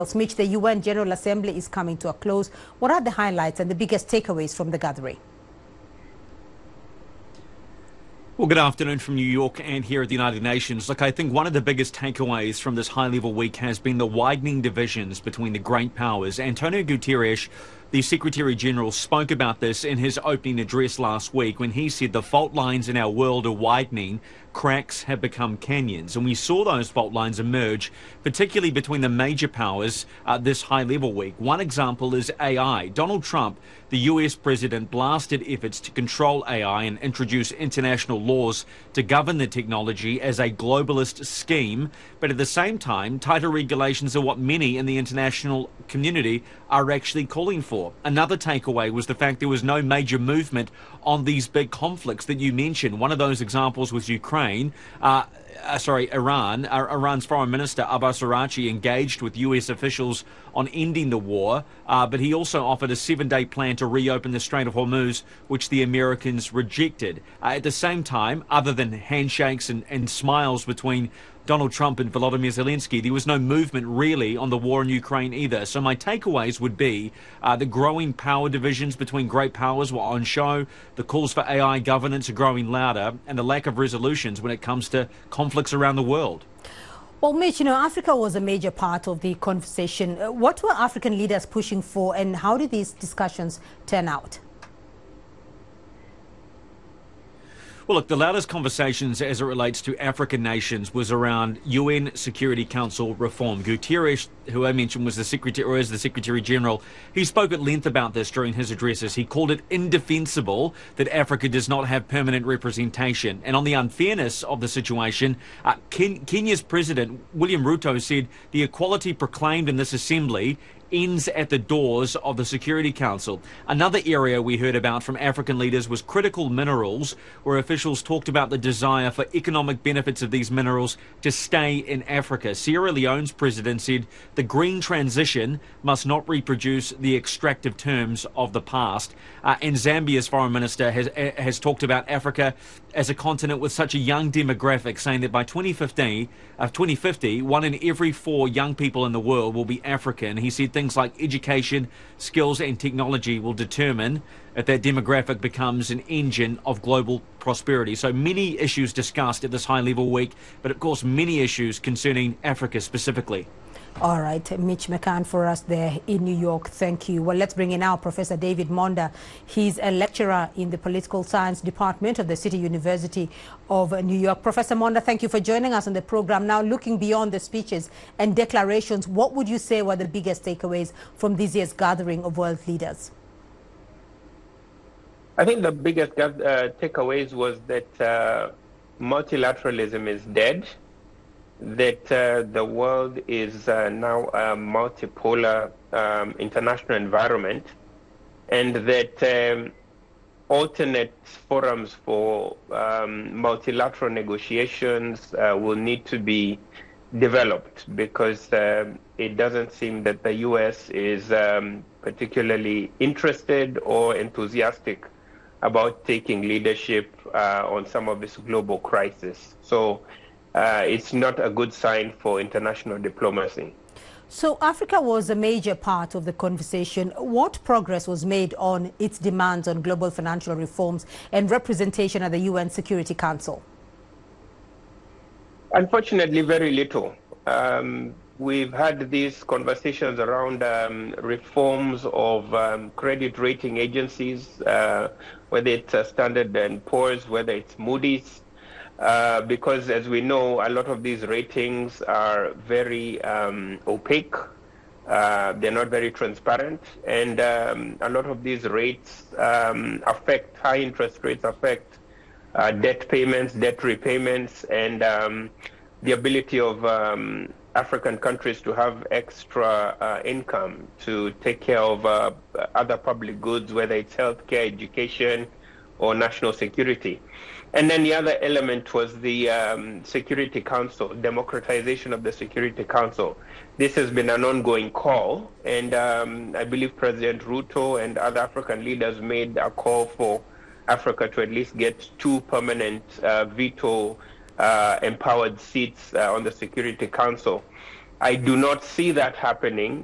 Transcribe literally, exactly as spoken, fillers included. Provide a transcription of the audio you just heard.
Mitch, the U N General Assembly is coming to a close. What are the highlights and the biggest takeaways from the gathering? Well, good afternoon from New York and here at the United Nations. Look, I think one of the biggest takeaways from this high-level week has been the widening divisions between the great powers. Antonio Guterres, the Secretary General, spoke about this in his opening address last week when he said the fault lines in our world are widening, cracks have become canyons. And we saw those fault lines emerge, particularly between the major powers uh, this high-level week. One example is A I. Donald Trump, the U S president, blasted efforts to control A I and introduce international laws to govern the technology as a globalist scheme. But at the same time, tighter regulations are what many in the international community are actually calling for. Another takeaway was the fact there was no major movement on these big conflicts that you mentioned. One of those examples was Ukraine. Uh, Uh, sorry, Iran. Uh, Iran's Foreign Minister Abbas Araghchi engaged with U S officials on ending the war, uh, but he also offered a seven-day plan to reopen the Strait of Hormuz, which the Americans rejected. Uh, at the same time, other than handshakes and, and smiles between Donald Trump and Volodymyr Zelensky, there was no movement really on the war in Ukraine either. So my takeaways would be uh, the growing power divisions between great powers were on show, the calls for A I governance are growing louder, and the lack of resolutions when it comes to conflicts around the world. Well, Mitch, you know, Africa was a major part of the conversation. Uh, what were African leaders pushing for, and how did these discussions turn out? Well, look, the loudest conversations as it relates to African nations was around U N Security Council reform. Guterres, who I mentioned was the Secretary, or is the Secretary General, he spoke at length about this during his addresses. He called it indefensible that Africa does not have permanent representation. And on the unfairness of the situation, uh, Ken Kenya's President, William Ruto, said the equality proclaimed in this assembly ends at the doors of the Security Council. Another area we heard about from African leaders was critical minerals, where officials talked about the desire for economic benefits of these minerals to stay in Africa. Sierra Leone's president said the green transition must not reproduce the extractive terms of the past. Uh, and Zambia's foreign minister has, has talked about Africa as a continent with such a young demographic, saying that by twenty fifty, uh, twenty fifty, one in every four young people in the world will be African. He said things like education, skills and technology will determine if that demographic becomes an engine of global prosperity. So many issues discussed at this high-level week, but of course many issues concerning Africa specifically. All right, Mitch McCann for us there in New York. Thank you. Well, let's bring in now Professor David Monda. He's a lecturer in the Political Science Department of the City University of New York. Professor Monda, thank you for joining us on the program. Now, looking beyond the speeches and declarations, what would you say were the biggest takeaways from this year's gathering of world leaders? I think the biggest uh, takeaways was that uh, multilateralism is dead, that uh, the world is uh, now a multipolar um, international environment, and that um, alternate forums for um, multilateral negotiations uh, will need to be developed, because uh, it doesn't seem that the U S is um, particularly interested or enthusiastic about taking leadership uh, on some of this global crisis. So uh, it's not a good sign for international diplomacy. So Africa was a major part of the conversation. What progress was made on its demands on global financial reforms and representation at the U N Security Council? Unfortunately, very little. Um, we've had these conversations around um, reforms of um, credit rating agencies, uh, whether it's uh, Standard and Poor's, whether it's Moody's, uh, because as we know, a lot of these ratings are very um, opaque. Uh, they're not very transparent, and um, a lot of these rates um, affect, high interest rates affect uh, debt payments, debt repayments, and um, the ability of um, African countries to have extra uh, income to take care of uh, other public goods, whether it's healthcare, education, or national security. And then the other element was the um, Security Council, democratization of the Security Council. This has been an ongoing call, and um, I believe President Ruto and other African leaders made a call for Africa to at least get two permanent uh, veto uh, empowered seats uh, on the Security Council. I do not see that happening